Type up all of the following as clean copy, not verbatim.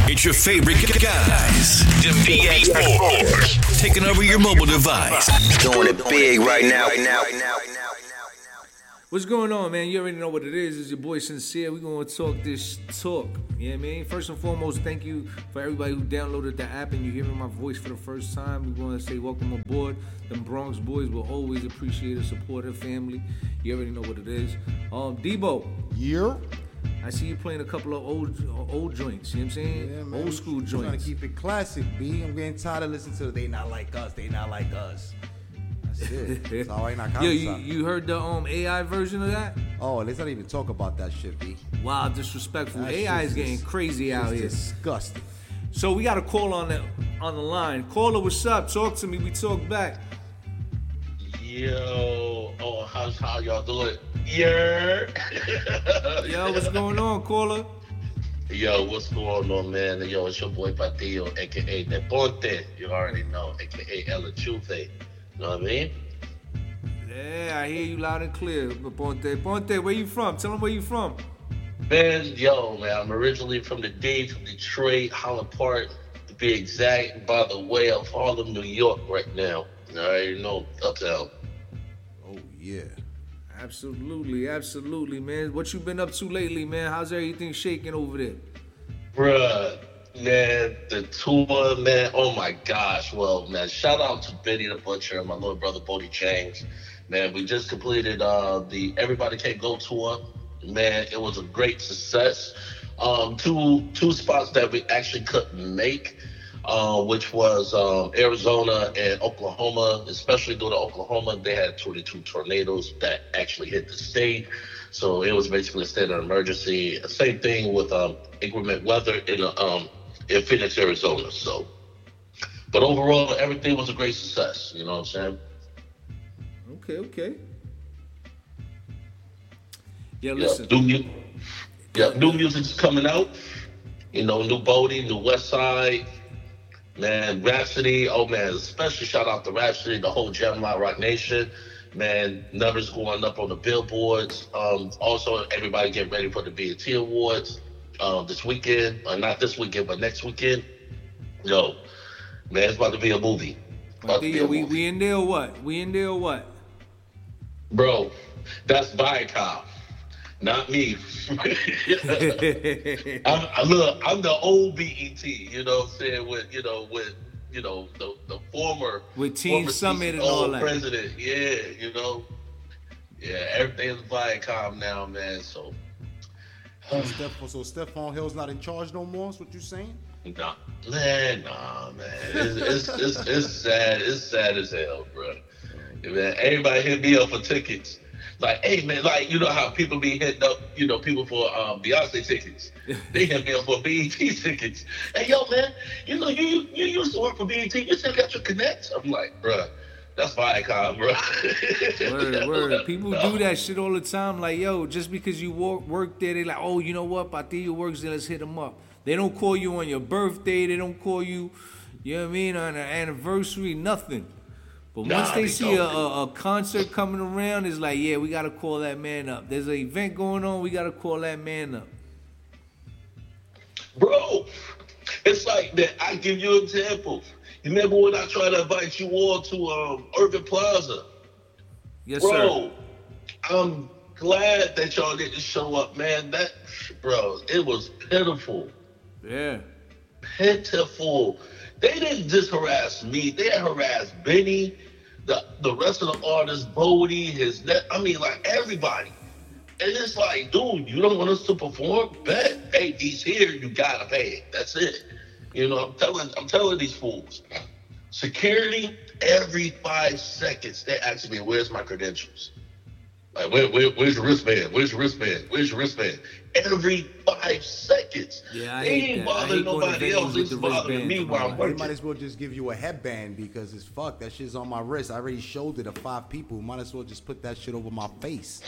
It's your favorite guys, Defeat Sports, taking over your mobile device. Doing it big right now. What's going on, man? You already know what it is. It's your boy Sincere. We're going to talk this talk. You know what I mean? First and foremost, thank you for everybody who downloaded the app and you're hearing my voice for the first time. We want to say welcome aboard. Them Bronx boys will always appreciate and support her family. You already know what it is. Debo. Yeah. I see you playing a couple of old joints. You know what I'm saying? Yeah, man. Old school I'm joints. trying to keep it classic, B. I'm getting tired of listening to They Not Like Us. That's it. It's all right now. Yo, you heard the AI version of that? Oh, let's not even talk about that shit, B. Wow, disrespectful. That AI is shit getting crazy out here. Disgusting. So we got a call on the line. Caller, what's up? Talk to me. We talk back. Yo, how y'all doing? Yeah. Yo, what's going on, caller? Yo, what's going on, man? Yo, it's your boy Patillo, aka Deporte. You already know, aka El Chufe. You know what I mean? Yeah, I hear you loud and clear. Ponte, where you from? Tell them where you from. Man, I'm originally from the D, from Detroit, Holland Park, to be exact, by the way of Harlem, New York right now. I already know, uptown. Oh, yeah. Absolutely, man. What you been up to lately, man? How's everything shaking over there? Bruh, man, the tour, man, oh my gosh. Well, man, shout out to Benny the Butcher and my little brother Bodie James. Man, we just completed the Everybody Can't Go tour. Man, it was a great success. Two spots that we actually couldn't make, which was Arizona and Oklahoma. Especially due to Oklahoma, they had 22 tornadoes that actually hit the state. So it was basically a state of emergency. Same thing with inclement weather in Phoenix, Arizona. So, but overall, everything was a great success. You know what I'm saying? Okay. Yeah, listen. New music's coming out. You know, new Bodie, new West Side. Man, Rhapsody. Oh man, especially shout out to Rhapsody, the whole Gemini Rock Nation. Man, numbers going up on the billboards. Also, everybody get ready for the BET Awards this weekend. Not this weekend, but next weekend. Yo, man, it's about to be a movie. We in there or what? Bro, that's Viacom, not me. I'm the old BET. You know what I'm saying? With the former with Teen Summit and all that. President, everything's Viacom now, man. So, So Stephon Hill's not in charge no more? Is what you saying? Nah, man. It's sad. It's sad as hell, bro. Man, everybody hit me up for tickets. Like, hey, man, like, you know how people be hitting up, people for Beyonce tickets. They hit me up for BET tickets. Hey, yo, man, you used to work for BET. You still got your connects? I'm like, bro, that's Viacom, bro. Word. People do that shit all the time. Like, yo, just because you work there, they like, oh, you know what? Patillo works there, let's hit him up. They don't call you on your birthday. They don't call you, you know what I mean, on an anniversary, nothing. But once they see a concert coming around, it's like, yeah, we got to call that man up. There's an event going on, we got to call that man up. Bro, it's like that. I give you an example. You remember when I tried to invite you all to Urban Plaza? Yes, bro, sir. I'm glad that y'all didn't show up, man. It was pitiful. Yeah. Pitiful. They didn't just harass me. They harassed Benny, the rest of the artists, Bodie, everybody. And it's like, dude, you don't want us to perform? Bet. Hey, he's here. You gotta pay. That's it. I'm telling these fools. Security, every 5 seconds, they ask me, where's my credentials? Like, where's your wristband? Where's your wristband? Where's your wristband? Every 5 seconds. Yeah, they ain't bothering nobody else. It's bothering me while I'm working. They might as well just give you a headband because it's fucked. That shit's on my wrist. I already showed it to 5 people. Might as well just put that shit over my face.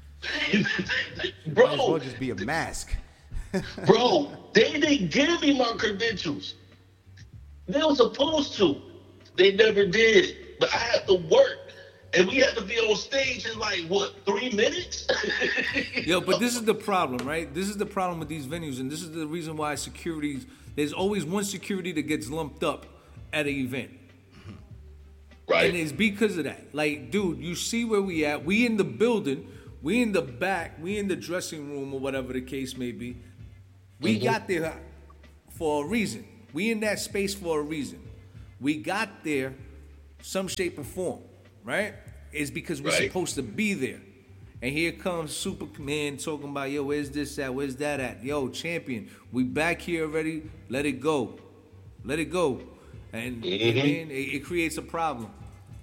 Bro, might as well just be a mask. Bro, they didn't give me my credentials. They were supposed to. They never did. But I had to work. And we had to be on stage in like, what, 3 minutes? Yo, but this is the problem, right? This is the problem with these venues, and this is the reason why there's always one security that gets lumped up at an event. Right. And it's because of that. Like, dude, you see where we at. We in the building. We in the back. We in the dressing room or whatever the case may be. We got there for a reason. We in that space for a reason. We got there some shape or form, right? It's because we're supposed to be there. And here comes Superman talking about, yo, where's this at? Where's that at? Yo, champion, we back here already. Let it go. Let it go. And it creates a problem.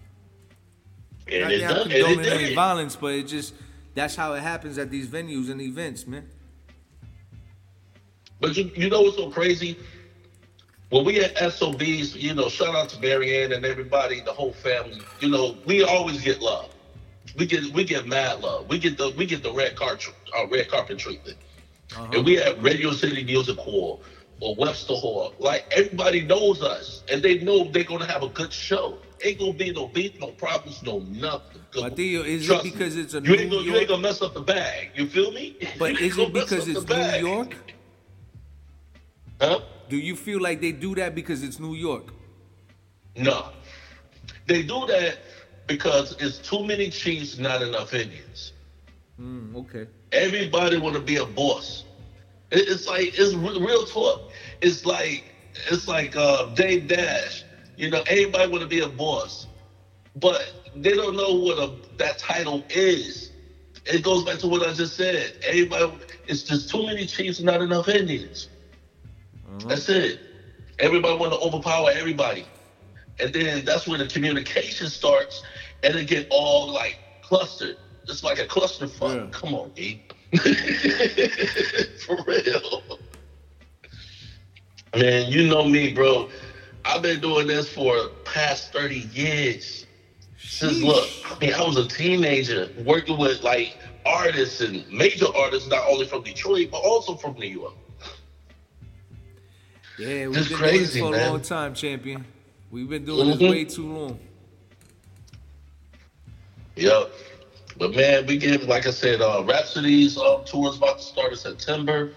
And Not condoning any violence, but it just, that's how it happens at these venues and events, man. But you know what's so crazy? When we at SOBs, you know, shout out to Marianne and everybody, the whole family. You know, we always get love. We get mad love. We get the red carpet treatment. And we at Radio City Music Hall or Webster Hall. Like, everybody knows us, and they know they're gonna have a good show. Ain't gonna be no beef, no problems, no nothing. Matillo, is it because it's a you ain't gonna mess up the bag. You feel me? But is it because it's New York? Huh? Do you feel like they do that because it's New York? No. They do that because it's too many chiefs, not enough Indians. Okay. Everybody want to be a boss. It's real talk. It's like Dave Dash. You know, everybody want to be a boss, but they don't know what that title is. It goes back to what I just said. It's just too many chiefs, not enough Indians. That's it. Everybody want to overpower everybody. And then that's when the communication starts, and it get all like clustered. It's like a clusterfuck. Yeah. Come on, E. For real. Man, you know me, bro. I've been doing this for past 30 years. Since, look, I mean, I was a teenager working with like artists and major artists, not only from Detroit, but also from New York. Yeah, we've been doing this for a long time, champion. We've been doing this way too long. Yep. But man, we get, like I said, Rhapsody's tour is about to start in September.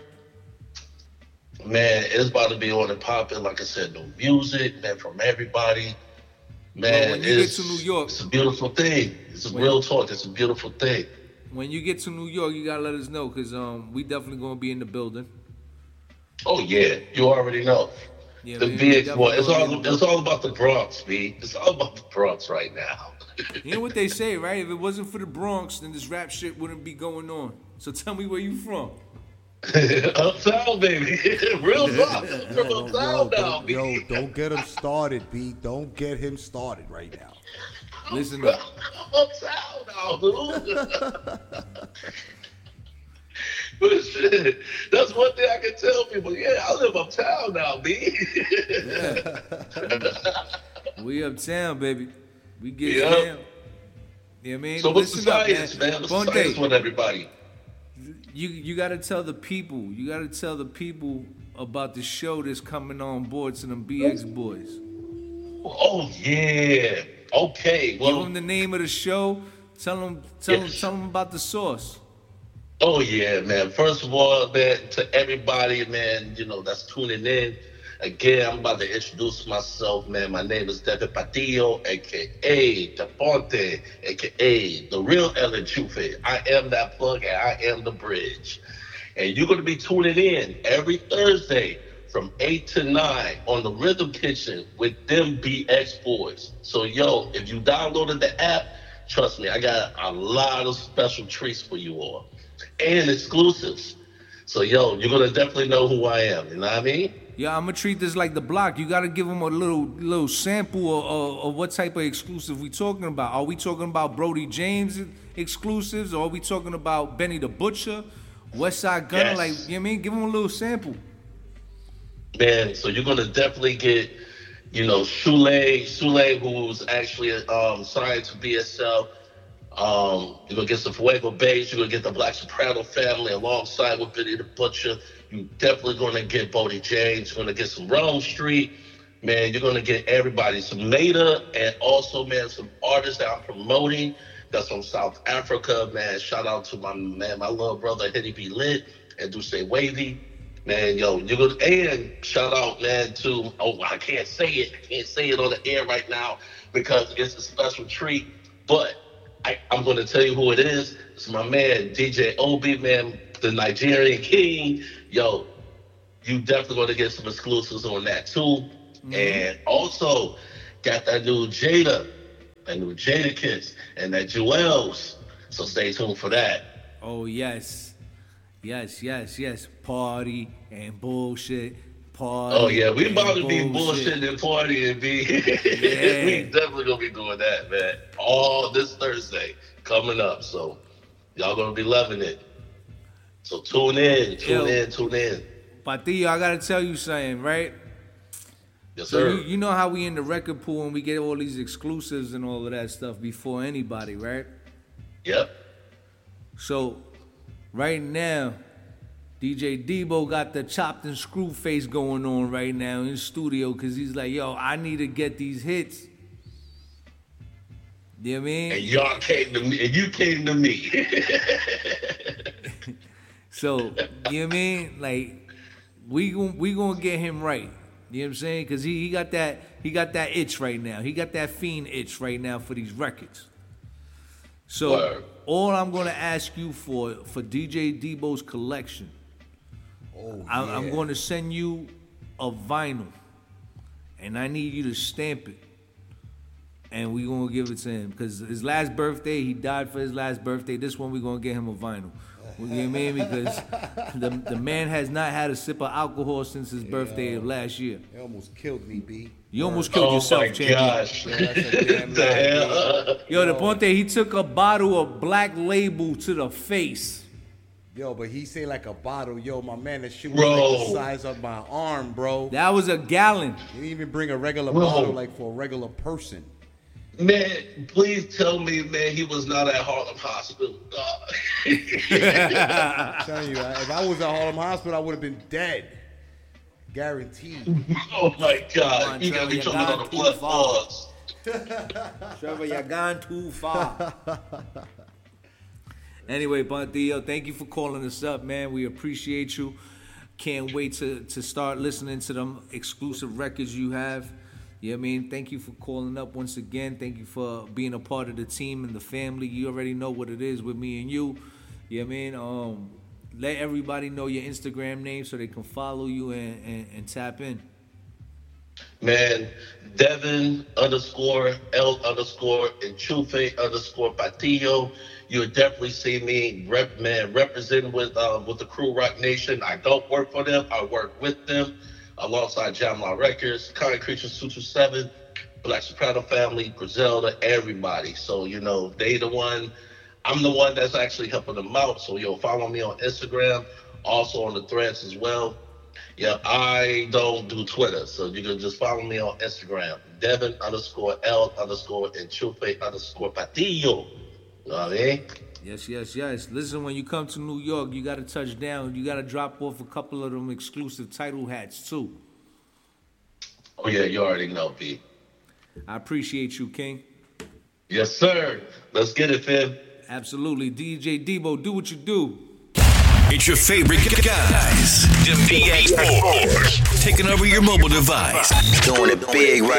Man, it's about to be on and popping. Like I said, no music, man, from everybody. Man, when you get to New York, it's a beautiful thing. It's a real talk. It's a beautiful thing. When you get to New York, you gotta let us know, because we definitely gonna be in the building. Oh yeah, you already know. Yeah, the big boy. It's all about the Bronx, B. It's all about the Bronx right now. You know what they say, right? If it wasn't for the Bronx, then this rap shit wouldn't be going on. So tell me where you from. Uptown, baby. Real talk. From Uptown now, B. Yo, don't get him started, B. Don't get him started right now. Listen up. Uptown now, dude. But shit, that's one thing I can tell people. Yeah, I live uptown now, B. Yeah. We uptown, baby. We get down. You know what I mean? So what's the science, man? What's the science with everybody? You got to tell the people. You got to tell the people about the show that's coming on board to them BX boys. Oh, yeah. Okay. Well, give them the name of the show. Tell them about the source. Oh, yeah, man. First of all, man, to everybody, man, you know, that's tuning in. Again, I'm about to introduce myself, man. My name is Devin Patillo, a.k.a. Deponte, a.k.a. The Real Ellen Chufe. I am that plug, and I am the bridge. And you're going to be tuning in every Thursday from 8 to 9 on the Rhythm Kitchen with them BX boys. So, yo, if you downloaded the app, trust me, I got a lot of special treats for you all. And exclusives. So, yo, you're going to definitely know who I am. You know what I mean? Yeah, I'm going to treat this like the block. You got to give them a little sample of what type of exclusive we talking about. Are we talking about Brody James exclusives? Or are we talking about Benny the Butcher? Westside Gunn? Yes. Like, you know what I mean? Give them a little sample. Man, so you're going to definitely get, you know, Shule, who's actually signed to BSL. You're going to get some Fuego Bass. You're going to get the Black Soprano family alongside with Benny the Butcher. You're definitely going to get Bodie James. You're going to get some Realm Street. Man, you're gonna get everybody, some Maida, and also, man, some artists that I'm promoting that's from South Africa. Man, shout out to my little brother Hitty B Lit and Duce Wavy. Man, yo, you're gonna, and shout out, man, to, I can't say it on the air right now because it's a special treat, but I'm gonna tell you who it is. It's my man DJ Obi, man, the Nigerian king. Yo, you definitely gonna get some exclusives on that too. And also got that new Jada Kiss, and that Jewels. So stay tuned for that. Oh, yes. Party and bullshit. Party. Oh, yeah. We about to be bullshit. bullshitting and partying, B. Yeah. We definitely going to be doing that, man. All this Thursday coming up. So y'all going to be loving it. So tune in. Patillo, I got to tell you something, right? Yes, So sir. you know how we in the record pool and we get all these exclusives and all of that stuff before anybody, right? Yep. So right now, DJ Debo got the chopped and screw face going on right now in the studio because he's like, yo, I need to get these hits. You know what I mean? And y'all came to me, and you came to me. So, you know what I mean? Like, we gonna get him right. You know what I'm saying? Because he got that itch right now. He got that fiend itch right now for these records. So Word. all I'm gonna ask you for DJ Debo's collection, I'm gonna send you a vinyl, and I need you to stamp it, and we gonna give it to him because his last birthday, he died for his last birthday. This one we gonna get him a vinyl. You know what I mean? Because the man has not had a sip of alcohol since his birthday of last year. It almost killed me, B. You almost killed yourself, my champion. gosh. Yeah, that's a damn The lie, hell? Yo, the Ponte, he took a bottle of Black Label to the face. Yo, but he say like a bottle. Yo, my man, that shit was Bro. like the size of my arm, bro. That was a gallon. He didn't even bring a regular Bro. bottle like for a regular person. Man, please tell me, man, he was not at Harlem Hospital. I'm telling you, if I was at Harlem Hospital, I would have been dead. Guaranteed. Oh my God. on, You got me Trevor, choking you on the got blood too far. clots. Trevor, you gone too far. Anyway, Pontillo, thank you for calling us up, man. We appreciate you. Can't wait to start listening to them exclusive records you have. You know what I mean? Thank you for calling up once again. Thank you for being a part of the team and the family. You already know what it is with me and you. You know what I mean? Let everybody know your Instagram name so they can follow you and tap in. Man, Devin _L_ and Chufe _Patillo. You'll definitely see me representing with the Crew Rock Nation. I don't work for them. I work with them alongside Jamla Records, Concrete 227, Black Soprano Family, Griselda, everybody. So, you know, I'm the one that's actually helping them out. So, follow me on Instagram, also on the threads as well. Yeah, I don't do Twitter, so you can just follow me on Instagram, Devin _L_ and Chupe _Patillo. You know what I mean? Yes. Listen, when you come to New York, you got to touch down. You got to drop off a couple of them exclusive title hats, too. Oh, yeah, you already know, B. I appreciate you, King. Yes, sir. Let's get it, fam. Absolutely. DJ Debo, do what you do. It's your favorite guys, the PA Sports, taking over your mobile device. Doing it big right